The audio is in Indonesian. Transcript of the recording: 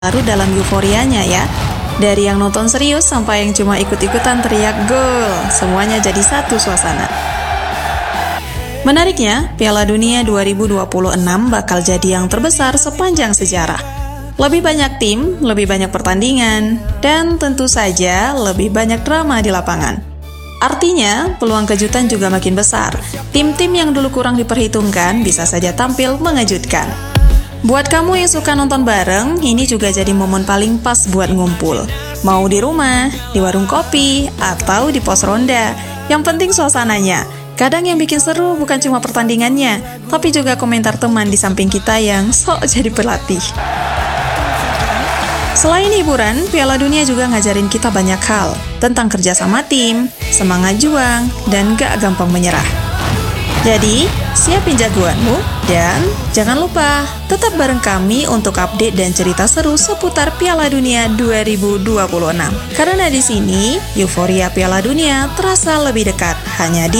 baru dalam euforianya ya. Dari yang nonton serius sampai yang cuma ikut-ikutan teriak gol, semuanya jadi satu suasana. Menariknya, Piala Dunia 2026 bakal jadi yang terbesar sepanjang sejarah. Lebih banyak tim, lebih banyak pertandingan, dan tentu saja lebih banyak drama di lapangan. Artinya, peluang kejutan juga makin besar. Tim-tim yang dulu kurang diperhitungkan bisa saja tampil mengejutkan. Buat kamu yang suka nonton bareng, ini juga jadi momen paling pas buat ngumpul. Mau di rumah, di warung kopi, atau di pos ronda. Yang penting suasananya. Kadang yang bikin seru bukan cuma pertandingannya, tapi juga komentar teman di samping kita yang sok jadi pelatih. Selain hiburan, Piala Dunia juga ngajarin kita banyak hal tentang kerja sama tim, semangat juang, dan gak gampang menyerah. Jadi, siapin jagoanmu, dan jangan lupa tetap bareng kami untuk update dan cerita seru seputar Piala Dunia 2026. Karena di sini, euforia Piala Dunia terasa lebih dekat, hanya di